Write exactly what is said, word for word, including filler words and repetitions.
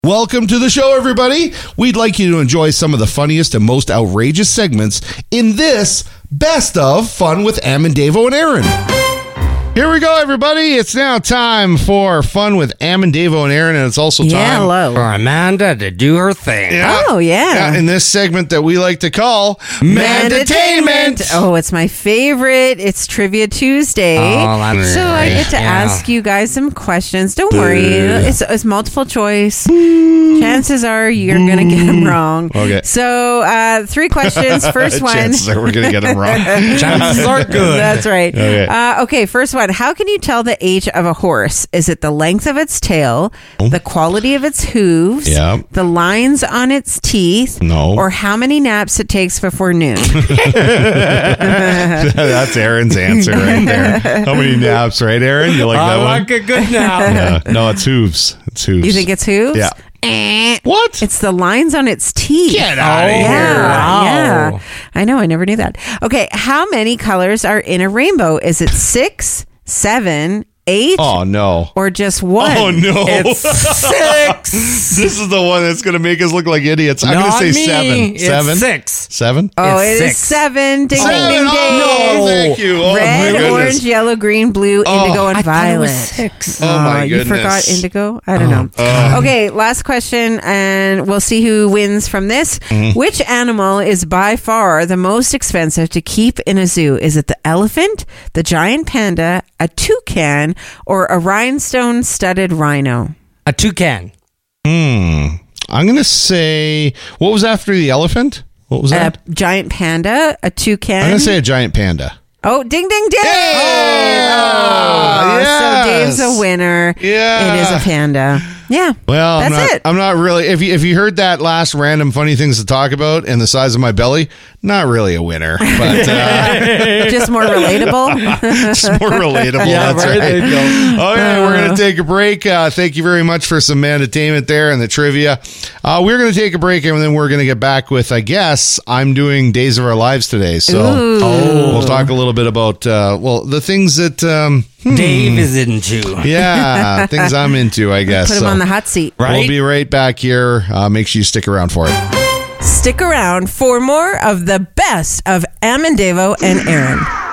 Welcome to the show, everybody. We'd like you to enjoy some of the funniest and most outrageous segments in this Best of Fun with Am and Davo and Aaron. Here we go, everybody. It's now time for Fun with Am and Davo and Aaron, and it's also time Yeah, hello. for Amanda to do her thing. Yeah. Oh, yeah. Yeah, in this segment that we like to call Mandatainment. Oh, it's my favorite. It's Trivia Tuesday. Oh, that's so I great. get to Yeah. ask you guys some questions. Don't worry. It's, it's multiple choice. Chances are you're going to get them wrong. Okay. So uh, three questions. First one. Chances are we're going to get them wrong. Chances are good. That's right. Okay. Uh, okay, first one. How can you tell the age of a horse? Is it the length of its tail, the quality of its hooves, Yeah. the lines on its teeth, No. or how many naps it takes before noon? That's Aaron's answer right there. How many naps, right, Aaron? You like I that one? like a good now. Yeah. No, it's hooves. It's hooves. You think it's hooves? Yeah. Eh. What? It's the lines on its teeth. Get out of Yeah, here. Wow. yeah. I know. I never knew that. Okay. How many colors are in a rainbow? Is it six, seven, eight, Oh, no. or just one? Oh, no. It's six. This is the one that's going to make us look like idiots. I'm going to Not say me. seven. It's Seven? six. Seven? Oh, It's it is six. seven. Ding, Seven. ding, ding, ding. Oh, thank you. Oh, my Red, goodness. orange, yellow, green, blue, Oh, indigo, and I thought it violet. was six. Oh, my Uh, You goodness. forgot indigo? I don't know. Oh. Okay, last question, and we'll see who wins from this. Mm-hmm. Which animal is by far the most expensive to keep in a zoo? Is it the elephant, the giant panda, a toucan, or a rhinestone-studded rhino? A toucan. Hmm. I'm going to say, what was after the elephant? What was A that? giant panda, a toucan. I'm going to say a giant panda. Oh, ding, ding, ding! Hey! Oh, Yes! So Dave's a winner. Yeah. It is a panda. Yeah. Well, that's I'm not, it. I'm not really. If you if you heard that last random funny things to talk about and the size of my belly, not really a winner, but uh, Just more relatable. it's more relatable. Yeah, that's right, right. there you go. Okay, we're gonna take a break. Uh, thank you very much for some mandatainment there and the trivia. Uh, we're gonna take a break and then we're gonna get back with. I guess I'm doing Days of Our Lives today, so Ooh. we'll talk a little bit about uh, well the things that um, Dave is into. yeah things I'm into. I guess Put him So on the hot seat. Right? We'll be right back here. Uh, make sure you stick around for it. Stick around for more of the best of Am and Davo and Aaron.